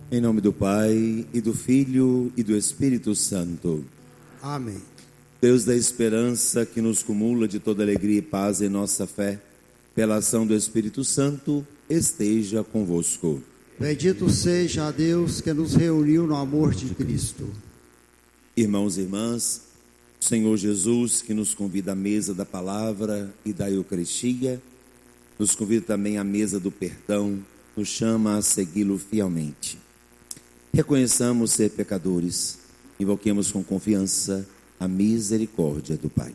Em nome do Pai, e do Filho, e do Espírito Santo. Amém. Deus da esperança, que nos cumula de toda alegria e paz em nossa fé, pela ação do Espírito Santo, esteja convosco. Bendito seja a Deus que nos reuniu no amor de Cristo. Irmãos e irmãs, o Senhor Jesus, que nos convida à mesa da palavra e da Eucaristia, nos convida também à mesa do perdão, nos chama a segui-lo fielmente. Reconheçamos ser pecadores, invoquemos com confiança a misericórdia do Pai.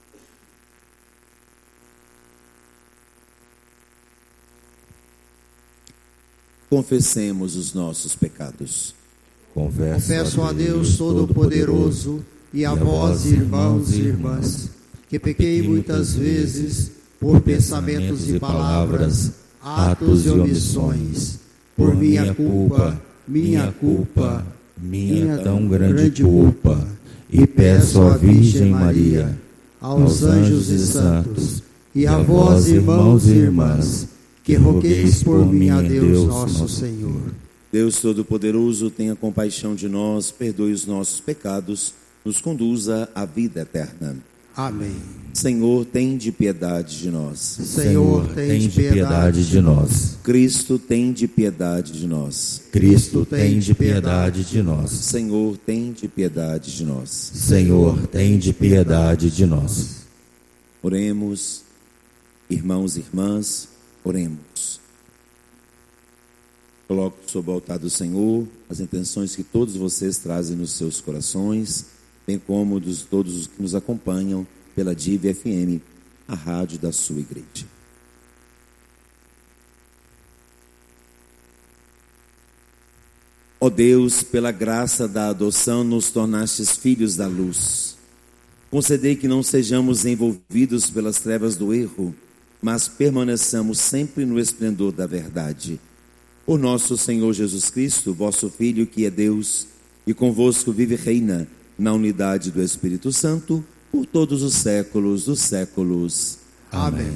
Confessemos os nossos pecados. Confesso a Deus Todo-Poderoso e a vós, irmãos e irmãs, que pequei muitas vezes por pensamentos e palavras, atos e omissões, por minha culpa, minha tão grande culpa, e peço à Virgem Maria, aos anjos e santos, e a vós, irmãos e irmãs, que rogueis por mim a Deus nosso Senhor. Deus Todo-Poderoso, tenha compaixão de nós, perdoe os nossos pecados, nos conduza à vida eterna. Amém. Senhor, tende piedade de nós. Senhor, tende piedade de nós. Cristo, tende piedade de nós. Cristo, tende piedade de nós. Senhor, tende piedade de nós. Senhor, tende piedade de nós. Oremos, irmãos e irmãs, oremos. Coloco sobre o altar do Senhor as intenções que todos vocês trazem nos seus corações, bem como todos os que nos acompanham pela Dive FM, a rádio da sua igreja. Ó Deus, pela graça da adoção nos tornastes filhos da luz. Concedei que não sejamos envolvidos pelas trevas do erro, mas permaneçamos sempre no esplendor da verdade. Por nosso Senhor Jesus Cristo, vosso Filho, que é Deus, e convosco vive e reina na unidade do Espírito Santo, por todos os séculos dos séculos. Amém.